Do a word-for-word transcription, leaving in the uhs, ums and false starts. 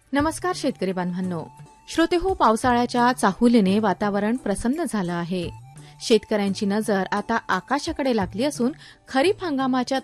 नमस्कार शेतकरी बांधवांनो. श्रोतेहो, पावसाळ्याच्या चाहुलीने वातावरण प्रसन्न झालं आहे. शेतकऱ्यांची नजर आता आकाशाकडे लागली असून खरीप हंगामाच्या